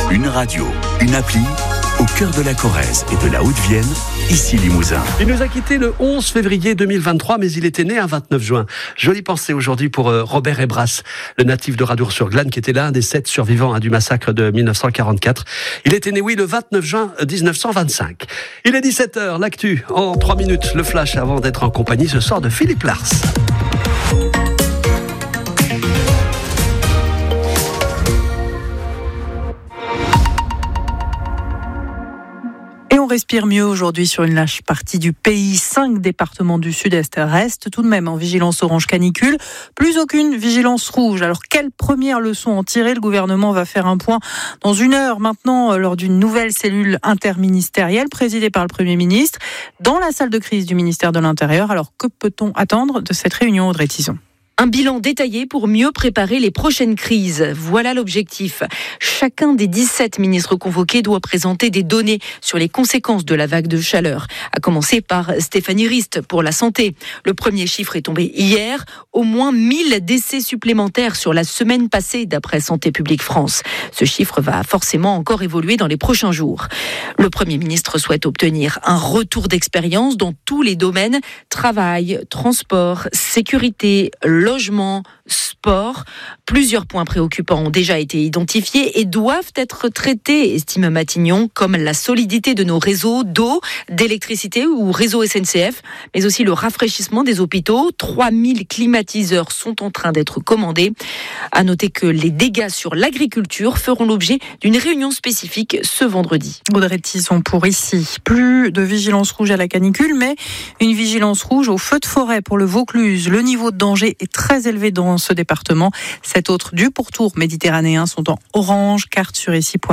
Une radio, une appli, au cœur de la Corrèze et de la Haute-Vienne, ici Limousin. Il nous a quitté le 11 février 2023, mais il était né un 29 juin. Jolie pensée aujourd'hui pour Robert Ebras, le natif de Radour-sur-Glane, qui était l'un des 7 survivants du massacre de 1944. Il était né, le 29 juin 1925. Il est 17h, l'actu, en 3 minutes, le flash avant d'être en compagnie ce soir de Philippe Lars. Et on respire mieux aujourd'hui sur une large partie du pays. 5 départements du sud-est restent tout de même en vigilance orange canicule. Plus aucune vigilance rouge. Alors, quelle première leçon en tirer ? Le gouvernement va faire un point dans 1 heure maintenant lors d'une nouvelle cellule interministérielle présidée par le Premier ministre dans la salle de crise du ministère de l'Intérieur. Alors, que peut-on attendre de cette réunion, Audrey Tison ? Un bilan détaillé pour mieux préparer les prochaines crises. Voilà l'objectif. Chacun des 17 ministres convoqués doit présenter des données sur les conséquences de la vague de chaleur. À commencer par Stéphanie Rist pour la santé. Le premier chiffre est tombé hier. Au moins 1000 décès supplémentaires sur la semaine passée d'après Santé publique France. Ce chiffre va forcément encore évoluer dans les prochains jours. Le Premier ministre souhaite obtenir un retour d'expérience dans tous les domaines. Travail, transport, sécurité, logement, sport. Plusieurs points préoccupants ont déjà été identifiés et doivent être traités, estime Matignon, comme la solidité de nos réseaux d'eau, d'électricité ou réseau SNCF, mais aussi le rafraîchissement des hôpitaux. 3000 climatiseurs sont en train d'être commandés. À noter que les dégâts sur l'agriculture feront l'objet d'une réunion spécifique ce vendredi. Audrey Tison pour ici. Plus de vigilance rouge à la canicule, mais une vigilance rouge au feu de forêt pour le Vaucluse. Le niveau de danger est très élevé dans ce département. 7 autres du pourtour méditerranéen sont en orange, carte sur ici.fr.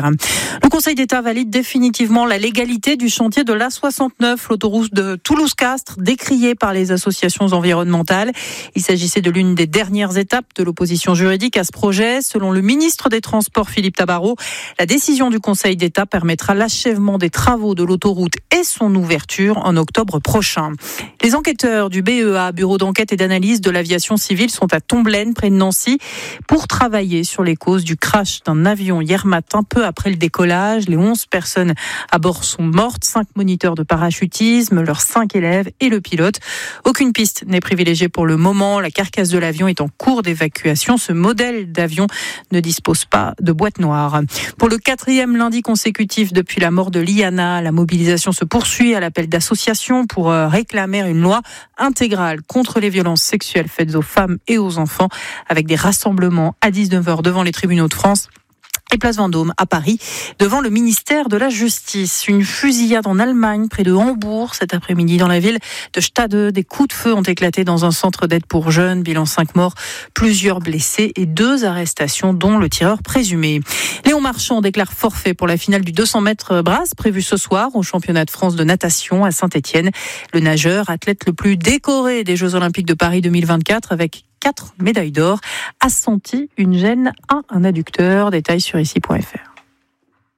Le Conseil d'État valide définitivement la légalité du chantier de l'A69, l'autoroute de Toulouse-Castres, décriée par les associations environnementales. Il s'agissait de l'une des dernières étapes de l'opposition juridique à ce projet. Selon le ministre des Transports, Philippe Tabarot, la décision du Conseil d'État permettra l'achèvement des travaux de l'autoroute et son ouverture en octobre prochain. Les enquêteurs du BEA, Bureau d'enquête et d'analyse de l'aviation civile, sont à Tomblaine, près de Nancy, pour travailler sur les causes du crash d'un avion hier matin, peu après le décollage. Les 11 personnes à bord sont mortes, 5 moniteurs de parachutisme, leurs 5 élèves et le pilote. Aucune piste n'est privilégiée pour le moment. La carcasse de l'avion est en cours d'évacuation. Ce modèle d'avion ne dispose pas de boîte noire. Pour le 4e lundi consécutif depuis la mort de Liana, la mobilisation se poursuit à l'appel d'associations pour réclamer une loi intégrale contre les violences sexuelles faites aux femmes et aux enfants, avec des rassemblements à 19h devant les tribunaux de France et place Vendôme à Paris, devant le ministère de la Justice. Une fusillade en Allemagne, près de Hambourg, cet après-midi dans la ville de Stade. Des coups de feu ont éclaté dans un centre d'aide pour jeunes. Bilan 5 morts, plusieurs blessés et 2 arrestations, dont le tireur présumé. Léon Marchand déclare forfait pour la finale du 200 mètres brasse, prévue ce soir au championnat de France de natation à Saint-Étienne. Le nageur, athlète le plus décoré des Jeux Olympiques de Paris 2024, avec 4 médailles d'or, a senti une gêne à un adducteur. Détail sur ici.fr.